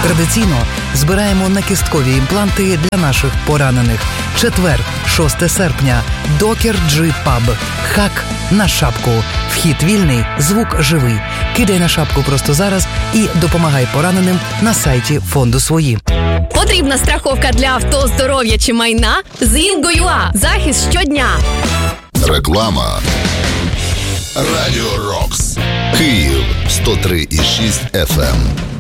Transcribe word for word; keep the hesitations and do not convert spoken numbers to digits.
Традиційно збираємо накісткові імпланти для наших поранених. Четвер, шосте серпня. Докер Джи Паб. Хак на шапку. Вхід вільний, звук живий. Кидай на шапку просто зараз і допомагай пораненим на сайті фонду «Свої». Потрібна страховка для авто, здоров'я чи майна? З Інго.ЮА. Захист щодня. Реклама. Радіо Рокс. Київ сто три і шість еф ем.